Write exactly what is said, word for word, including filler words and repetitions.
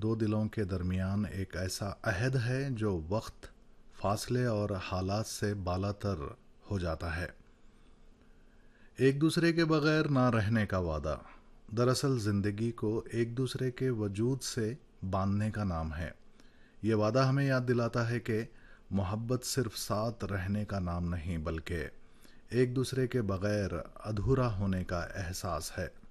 दो दिलों के दरमियान एक ऐसा अहद है जो वक्त, फासले और हालात से बालातर हो जाता है। एक दूसरे के बगैर ना रहने का वादा दरअसल ज़िंदगी को एक दूसरे के वजूद से बांधने का नाम है। ये वादा हमें याद दिलाता है कि मोहब्बत सिर्फ साथ रहने का नाम नहीं, बल्कि एक दूसरे के बगैर अधूरा होने का एहसास है।